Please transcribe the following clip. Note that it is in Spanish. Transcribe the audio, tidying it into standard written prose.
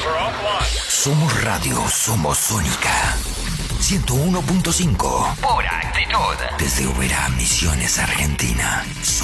Somos radio, somos Sónica. 101.5. Pura actitud. Desde Oberá, Misiones, Argentina.